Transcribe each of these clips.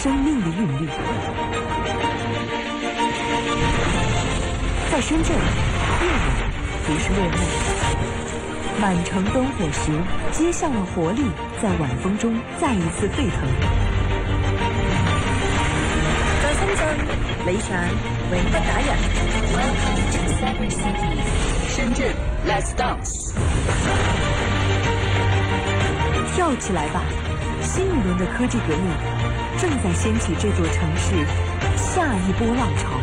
生命的韵律。在深圳，夜晚不是落幕，满城灯火时，街巷的活力在晚风中再一次沸腾。 在深圳，理想永不打烊。Welcome to Cyber City， 深圳 ，Let's dance。 跳起来吧！新一轮的科技革命正在掀起这座城市下一波浪潮。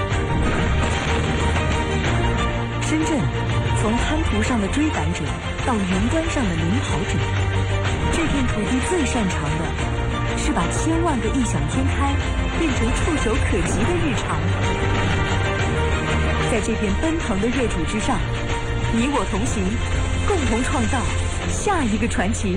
深圳，从滩涂上的追赶者到云端上的领跑者，这片土地最擅长的是把千万个异想天开变成触手可及的日常。在这片奔腾的热土之上，你我同行，共同创造下一个传奇。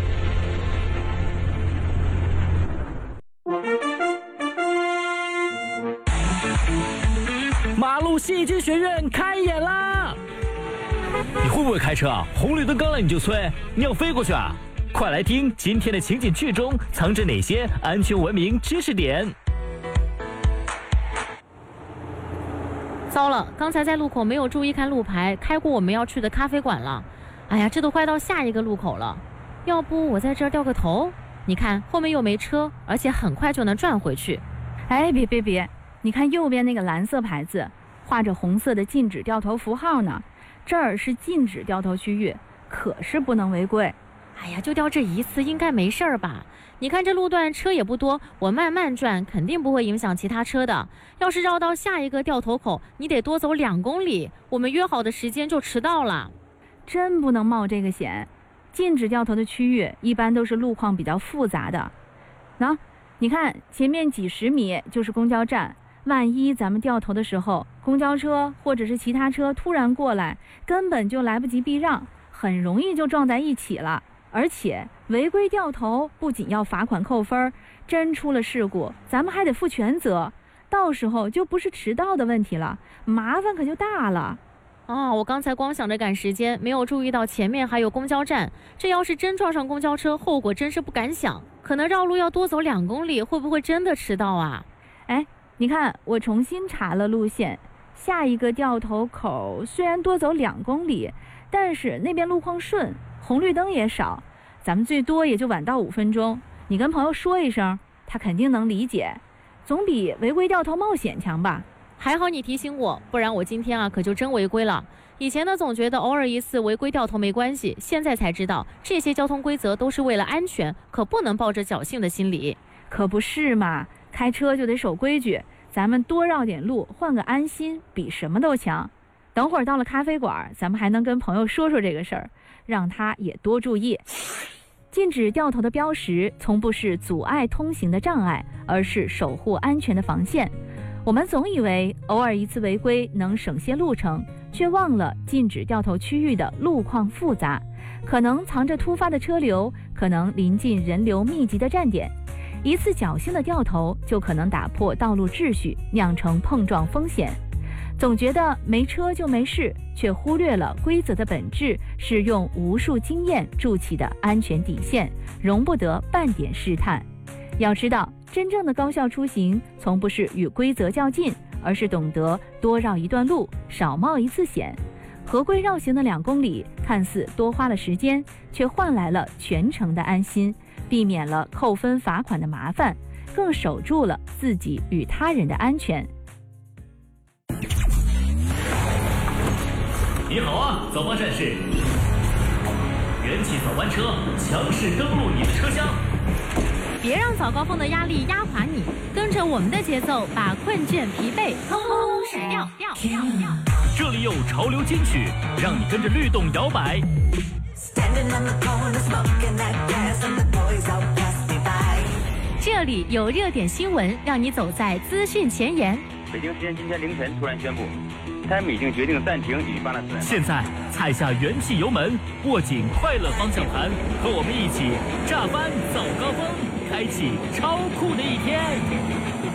马路戏剧学院开演啦！你会不会开车啊？红绿灯刚来你就催，你要飞过去啊？快来听今天的情景剧中藏着哪些安全文明知识点。 糟了，刚才在路口没有注意看路牌，开过我们要去的咖啡馆了。哎呀，这都快到下一个路口了，要不我在这儿掉个头？你看后面又没车，而且很快就能转回去。 哎，别，你看右边那个蓝色牌子，画着红色的禁止掉头符号呢。这儿是禁止掉头区域，可是不能违规。 哎呀，就掉这一次，应该没事儿吧？你看这路段车也不多，我慢慢转，肯定不会影响其他车的。要是绕到下一个掉头口，你得多走2公里，我们约好的时间就迟到了。 真不能冒这个险。禁止掉头的区域一般都是路况比较复杂的。你看前面几十米就是公交站，万一咱们掉头的时候，公交车或者是其他车突然过来，根本就来不及避让，很容易就撞在一起了。而且违规掉头不仅要罚款扣分，真出了事故咱们还得负全责，到时候就不是迟到的问题了，麻烦可就大了。 我刚才光想着赶时间，没有注意到前面还有公交站，这要是真撞上公交车，后果真是不敢想，可能绕路要多走2公里，会不会真的迟到啊？ 哎，你看我重新查了路线，下一个掉头口虽然多走2公里，但是那边路况顺，红绿灯也少，咱们最多也就晚到5分钟。你跟朋友说一声，他肯定能理解，总比违规掉头冒险强吧。 还好你提醒我，不然我今天可就真违规了。以前呢总觉得偶尔一次违规掉头没关系，现在才知道这些交通规则都是为了安全，可不能抱着侥幸的心理。 可不是嘛，开车就得守规矩，咱们多绕点路，换个安心，比什么都强。等会儿到了咖啡馆，咱们还能跟朋友说说这个事儿，让他也多注意。禁止掉头的标识从不是阻碍通行的障碍，而是守护安全的防线。我们总以为偶尔一次违规能省些路程，却忘了禁止掉头区域的路况复杂，可能藏着突发的车流，可能临近人流密集的站点。一次侥幸的掉头就可能打破道路秩序，酿成碰撞风险。总觉得没车就没事，却忽略了规则的本质是用无数经验筑起的安全底线，容不得半点试探。要知道，真正的高效出行从不是与规则较劲，而是懂得多绕一段路，少冒一次险。合规绕行的2公里看似多花了时间，却换来了全程的安心，避免了扣分罚款的麻烦，更守住了自己与他人的安全。 你好啊，早班战士！元气早班车强势登陆你的车厢， 别让早高峰的压力压垮你，跟着我们的节奏，把困倦疲惫通通甩掉。 这里有潮流金曲，让你跟着律动摇摆。 这里有热点新闻，让你走在资讯前沿。 北京时间今天凌晨突然宣布，他们已经决定暂停与巴勒斯坦。 现在踩下元气油门，握紧快乐方向盘，和我们一起炸翻早高峰，开启超酷的一天。